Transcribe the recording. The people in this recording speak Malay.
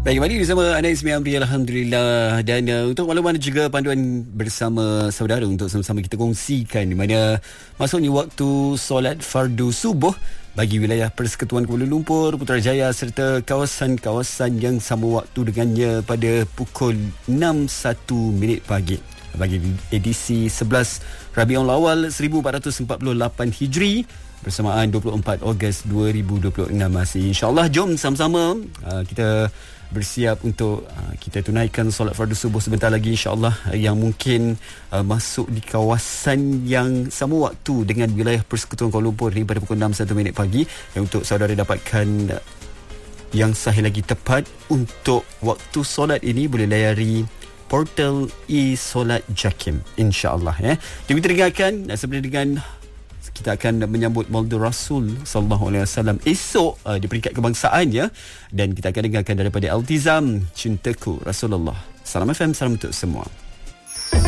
Baik, kembali bersama Anda Ismi Amri, Alhamdulillah. Dan untuk makluman juga panduan bersama saudara untuk sama-sama kita kongsikan di mana masuknya waktu solat fardu subuh bagi wilayah Persekutuan Kuala Lumpur, Putrajaya serta kawasan-kawasan yang sama waktu dengannya pada pukul 6.01 pagi. Bagi edisi 11 Rabiul Awal 1448 Hijri bersamaan 24 Ogos 2026 masih. InsyaAllah jom sama-sama kita bersiap untuk kita tunaikan solat fardu subuh sebentar lagi, insyaAllah, yang mungkin masuk di kawasan yang sama waktu dengan wilayah Persekutuan Kuala Lumpur ni pada pukul 6.01 pagi. Dan untuk saudara dapatkan yang sahih lagi tepat untuk waktu solat ini, boleh layari portal e-solat JAKIM, insyaAllah. Jadi kita dengarkan sebenarnya dengan kita akan menyambut Maulid Rasul sallallahu alaihi wasallam esok di peringkat kebangsaan, ya, dan kita akan dengarkan daripada Altizam Cintaku Rasulullah. Salam FM, salam untuk semua.